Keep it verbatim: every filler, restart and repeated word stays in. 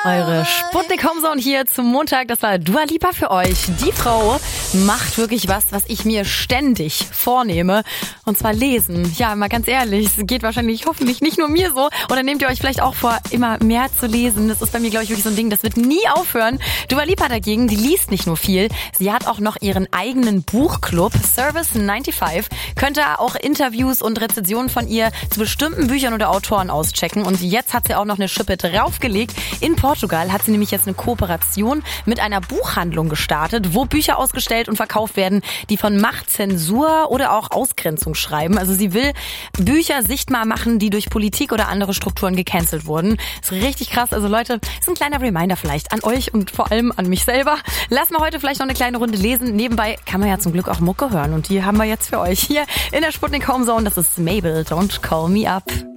Eure Sputnik Homezone hier zum Montag. Das war Dua Lipa für euch. Die Frau macht wirklich was, was ich mir ständig vornehme. Und zwar lesen. Ja, mal ganz ehrlich, es geht wahrscheinlich hoffentlich nicht nur mir so. Oder nehmt ihr euch vielleicht auch vor, immer mehr zu lesen. Das ist bei mir, glaube ich, wirklich so ein Ding, das wird nie aufhören. Dua Lipa dagegen, die liest nicht nur viel. Sie hat auch noch ihren eigenen Buchclub, Service fünfundneunzig. Könnt ihr auch Interviews und Rezensionen von ihr zu bestimmten Büchern oder Autoren auschecken. Und jetzt hat sie auch noch eine Schippe draufgelegt. In Portugal hat sie nämlich jetzt eine Kooperation mit einer Buchhandlung gestartet, wo Bücher ausgestellt und verkauft werden, die von Macht, Zensur oder auch Ausgrenzung schreiben. Also sie will Bücher sichtbar machen, die durch Politik oder andere Strukturen gecancelt wurden. Ist richtig krass. Also Leute, ist ein kleiner Reminder vielleicht an euch und vor allem an mich selber. Lass mal heute vielleicht noch eine kleine Runde lesen. Nebenbei kann man ja zum Glück auch Mucke hören und die haben wir jetzt für euch hier in der Sputnik Homezone. Das ist Mabel, Don't Call Me Up.